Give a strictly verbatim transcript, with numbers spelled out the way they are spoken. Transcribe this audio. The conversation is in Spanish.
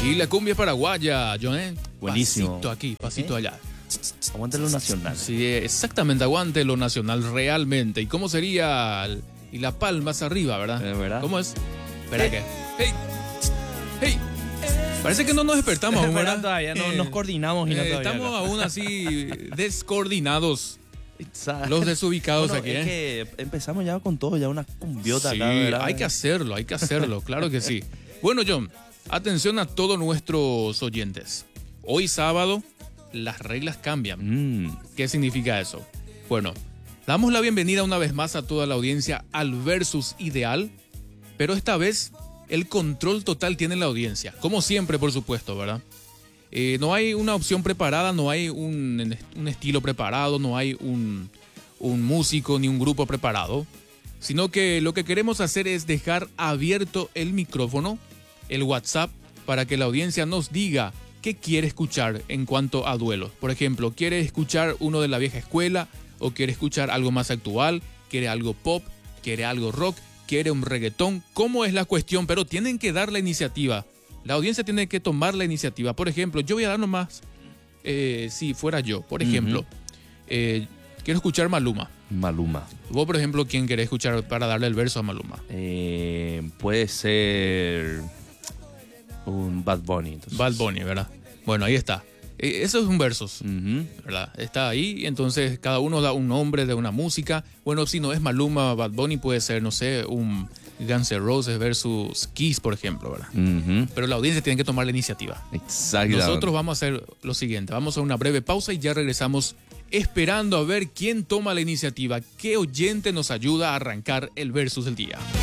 Y la cumbia paraguaya, John, ¿eh? Buenísimo. Pasito aquí, pasito ¿Eh? allá. Aguante lo nacional. Sí, exactamente, aguante lo nacional realmente. ¿Y cómo sería? el- Y la palmas arriba, ¿verdad? ¿Es verdad? ¿Cómo es? Espera que. ¡Hey! ¡Hey! Parece que no nos despertamos aún, Verdad, ¿verdad? todavía no nos coordinamos y no eh, todavía estamos acá. aún así descoordinados. Exacto. Los desubicados Bueno, aquí, es ¿eh? que empezamos ya con todo, ya una cumbiota Sí, acá, ¿verdad? hay que hacerlo, hay que hacerlo, claro que sí. Bueno, John, atención a todos nuestros oyentes. Hoy sábado, las reglas cambian. Mm, ¿Qué significa eso? Bueno, damos la bienvenida una vez más a toda la audiencia al Versus Ideal, pero esta vez el control total tiene la audiencia, como siempre, por supuesto, ¿verdad? Eh, no hay una opción preparada, no hay un, un estilo preparado, no hay un, un músico ni un grupo preparado, sino que lo que queremos hacer es dejar abierto el micrófono, el WhatsApp, para que la audiencia nos diga qué quiere escuchar en cuanto a duelos. Por ejemplo, ¿quiere escuchar uno de la vieja escuela o quiere escuchar algo más actual? ¿Quiere algo pop? ¿Quiere algo rock? ¿Quiere un reggaetón? ¿Cómo es la cuestión? Pero tienen que dar la iniciativa. La audiencia tiene que tomar la iniciativa. Por ejemplo, yo voy a dar nomás, eh, si fuera yo, por ejemplo, Ujú. eh, quiero escuchar Maluma. Maluma. Vos, por ejemplo, ¿quién querés escuchar para darle el verso a Maluma? Eh, puede ser un Bad Bunny. Entonces. Bad Bunny, ¿verdad? Bueno, ahí está. Eh, Eso es un versus, Ujú. ¿verdad? Está ahí, entonces cada uno da un nombre de una música. Bueno, si no es Maluma, Bad Bunny puede ser, no sé, un Guns N' Roses versus Kiss, por ejemplo, ¿verdad? Ujú. Pero la audiencia tiene que tomar la iniciativa. Exactamente. Nosotros vamos a hacer lo siguiente, vamos a una breve pausa y ya regresamos esperando a ver quién toma la iniciativa, qué oyente nos ayuda a arrancar el versus del día.